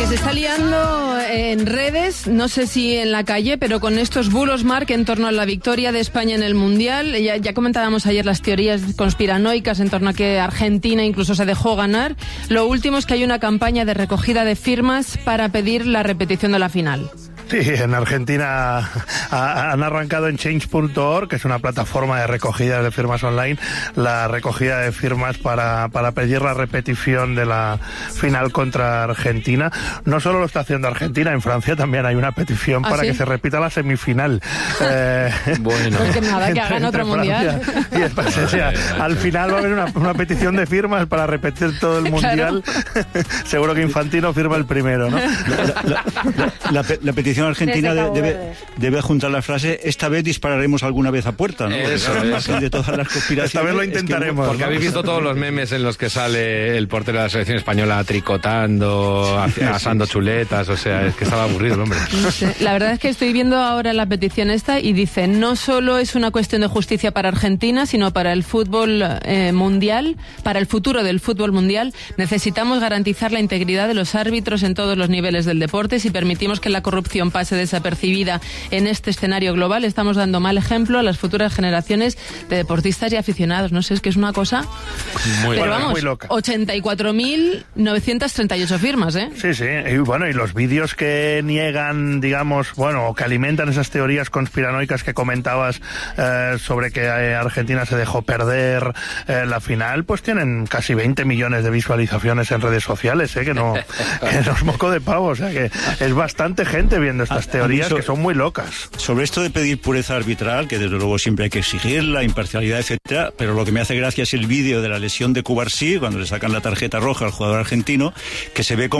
Se está liando en redes, no sé si en la calle, pero con estos bulos, Marc, en torno a la victoria de España en el Mundial. Ya comentábamos ayer las teorías conspiranoicas en torno a que Argentina incluso se dejó ganar. Lo último es que hay una campaña de recogida de firmas para pedir la repetición de la final. Sí, en Argentina han arrancado en change.org, que es una plataforma de recogida de firmas online, la recogida de firmas para pedir la repetición de la final contra Argentina. No solo lo está haciendo Argentina, en Francia también hay una petición para que se repita la semifinal. Bueno, porque nada, que hagan otro mundial. Y después, o sea, al final va a haber una petición de firmas para repetir todo el mundial. Claro. Seguro que Infantino firma el primero, ¿no? La petición argentina debe juntar la frase: esta vez dispararemos alguna vez a puerta, ¿no? Eso. De todas las conspiraciones. Esta vez lo intentaremos. Porque habéis visto todos los memes en los que sale el portero de la selección española tricotando, asando chuletas, o sea, es que estaba aburrido el hombre. No sé. La verdad es que estoy viendo ahora la petición esta y dice: no solo es una cuestión de justicia para Argentina, sino para el fútbol mundial, para el futuro del fútbol mundial. Necesitamos garantizar la integridad de los árbitros en todos los niveles del deporte. Si permitimos que la corrupción pase desapercibida en este escenario global, estamos dando mal ejemplo a las futuras generaciones de deportistas y aficionados. No sé, es que es una cosa... Pero vamos, muy loca. 84.938 firmas, ¿eh? Sí, sí. Y bueno, y los vídeos que niegan, digamos, o que alimentan esas teorías conspiranoicas que comentabas sobre que Argentina se dejó perder la final, pues tienen casi 20 millones de visualizaciones en redes sociales, que no es moco de pavo, o sea que es bastante gente viendo estas teorías que son muy locas. Sobre esto de pedir pureza arbitral, que desde luego siempre hay que exigirla, imparcialidad, etcétera, pero lo que me hace gracia es el vídeo de la lesión de Cubarsí, cuando le sacan la tarjeta roja al jugador argentino, que se ve como